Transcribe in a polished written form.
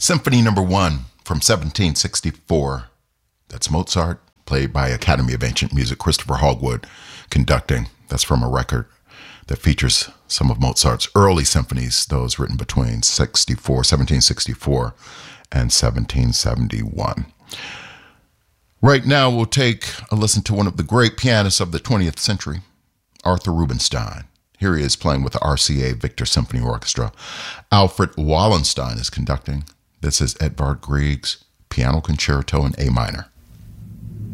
Symphony Number 1 from 1764. That's Mozart, played by Academy of Ancient Music, Christopher Hogwood, conducting. That's from a record that features some of Mozart's early symphonies, those written between 1764 and 1771. Right now, we'll take a listen to one of the great pianists of the 20th century, Arthur Rubinstein. Here he is playing with the RCA Victor Symphony Orchestra. Alfred Wallenstein is conducting. This is Edvard Grieg's Piano Concerto in A minor.